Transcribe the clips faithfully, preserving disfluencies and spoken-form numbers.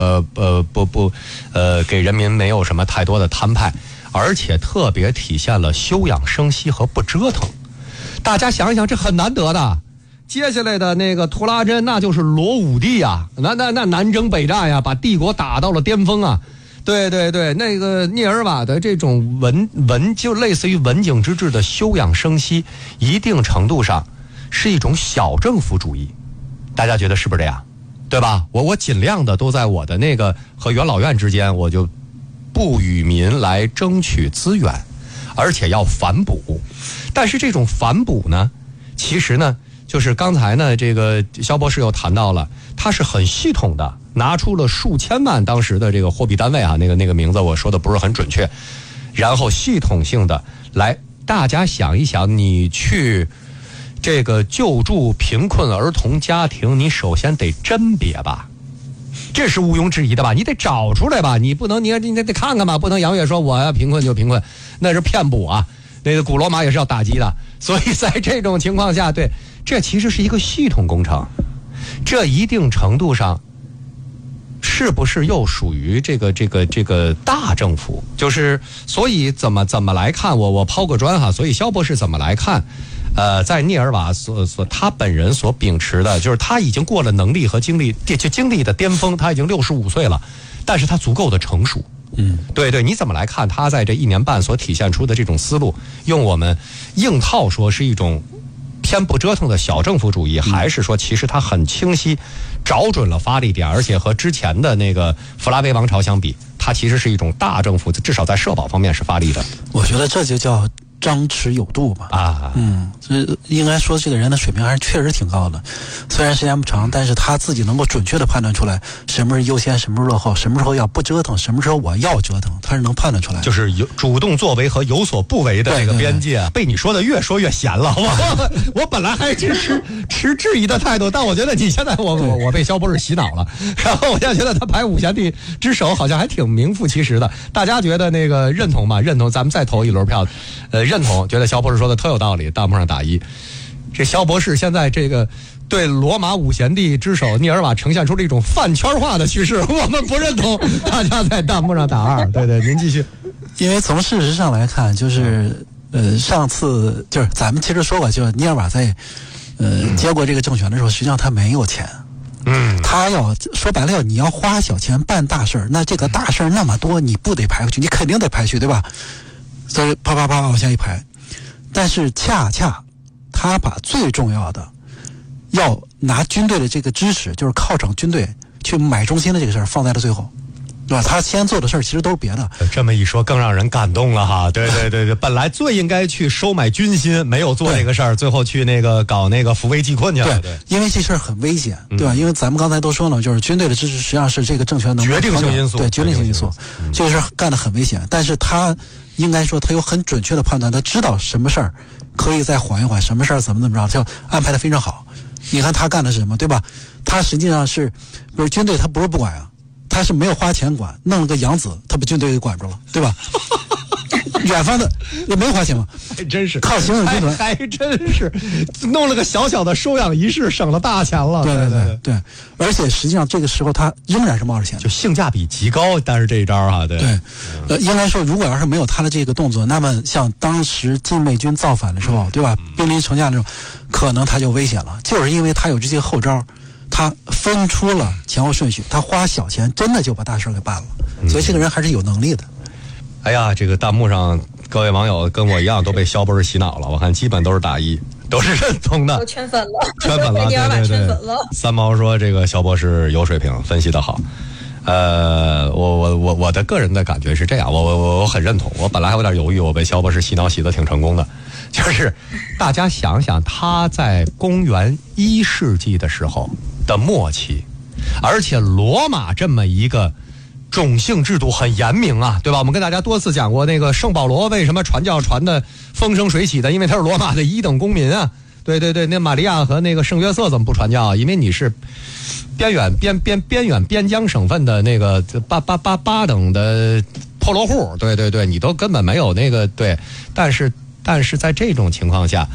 呃呃不不呃给人民没有什么太多的摊派，而且特别体现了休养生息和不折腾。大家想一想，这很难得的。接下来的那个图拉真，那就是罗武帝啊，那那那南征北战呀，把帝国打到了巅峰啊。对对对，那个聂尔瓦的这种文文就类似于文景之治的休养生息，一定程度上是一种小政府主义。大家觉得是不是这样？对吧？我我尽量的都在我的那个和元老院之间，我就不与民来争取资源，而且要反哺。但是这种反哺呢，其实呢，就是刚才呢，这个肖博士又谈到了，他是很系统的拿出了数千万当时的这个货币单位啊，那个那个名字我说的不是很准确，然后系统性的来，大家想一想，你去这个救助贫困儿童家庭，你首先得甄别吧，这是毋庸置疑的吧？你得找出来吧，你不能你你得看看吧，不能杨越说我要贫困就贫困，那是骗补啊。那个古罗马也是要打击的，所以在这种情况下，对，这其实是一个系统工程，这一定程度上是不是又属于这个这个这个大政府？就是所以怎么怎么来看，我我抛个砖哈，所以肖博士怎么来看？呃，在聂尔瓦所所他本人所秉持的，就是他已经过了能力和精力就精力的巅峰，他已经六十五岁了，但是他足够的成熟。嗯，对对，你怎么来看他在这一年半所体现出的这种思路？用我们硬套说是一种偏不折腾的小政府主义，还是说其实他很清晰，找准了发力点，而且和之前的那个弗拉维王朝相比，它其实是一种大政府，至少在社保方面是发力的。 我觉得这就叫张弛有度吧。啊，嗯，这应该说这个人的水平还是确实挺高的，虽然时间不长，但是他自己能够准确的判断出来什么是优先，什么是落后，什么时候要不折腾，什么时候我要折腾，他是能判断出来的。 就是有主动作为和有所不为的这个边界，对对对，被你说的越说越闲了。我我本来还是持持质疑的态度，但我觉得你现在我我我被肖博士洗脑了，然后我现在觉得他排五贤帝之首好像还挺名副其实的。大家觉得那个认同吗？认同，咱们再投一轮票，呃。认同，觉得肖博士说的特有道理，弹幕上打一。这肖博士现在这个对罗马五贤帝之首聂尔瓦呈现出了一种饭圈化的趋势，我们不认同，大家在弹幕上打二。对对，您继续。 因为从事实上来看，就是呃，上次就是咱们其实说过，就是聂尔瓦在呃接过这个政权的时候，实际上他没有钱。嗯，他要说白了，要你要花小钱办大事儿，那这个大事儿那么多，你不得排过去？你肯定得排去，对吧？所以啪啪啪往下一排，但是恰恰他把最重要的要拿军队的这个支持，就是犒赏军队去买中心的这个事儿放在了最后，对吧？他先做的事儿其实都是别的。 这么一说更让人感动了哈。对对对对，本来最应该去收买军心，没有做这个事儿，最后去那个搞那个扶危济困去了。 对，因为这事儿很危险，对吧？嗯、因为咱们刚才都说了，就是军队的支持实际上是这个政权能决定性因素， 对，决定性因素。嗯、这个事儿干得很危险，但是他应该说他有很准确的判断，他知道什么事儿可以再缓一缓，什么事儿怎么怎么着，就安排的非常好。你看他干的是什么，对吧？他实际上是不是军队？他不是不管啊。他是没有花钱管，弄了个养子，他把军队给管住了，对吧？远方的也没有花钱嘛， 还真是靠行政军团， 还真是弄了个小小的收养仪式，省了大钱了。 对对对对，而且实际上这个时候他仍然是冒着钱， 就性价比极高。但是这一招啊，对对，呃，应该说，如果要是没有他的这个动作，那么像当时禁卫军造反的时候，对吧？兵临城下那种，可能他就危险了，就是因为他有这些后招。他分出了前后顺序，他花小钱真的就把大事给办了，所以这个人还是有能力的。 哎呀，这个弹幕上各位网友跟我一样都被肖博士洗脑了，我看基本都是打一，都是认同的， 都圈粉了， 圈粉了，对对对。三毛说这个肖博士有水平，分析得好。呃，我我我我的个人的感觉是这样，我我我很认同。我本来还有点犹豫，我被肖博士洗脑洗得挺成功的。就是大家想想，他在公元一世纪的时候的末期，而且罗马这么一个种姓制度很严明啊，对吧？我们跟大家多次讲过，那个圣保罗为什么传教传的风生水起的，因为他是罗马的一等公民啊。对对对，那玛利亚和那个圣约瑟怎么不传教啊？因为你是边远边边边远边疆省份的那个八八八八等的破落户，对对对，你都根本没有那个对，但是。但是在这种情况下，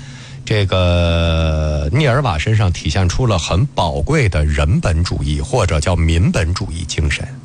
这个涅尔瓦身上体现出了很宝贵的人本主义或者叫民本主义精神。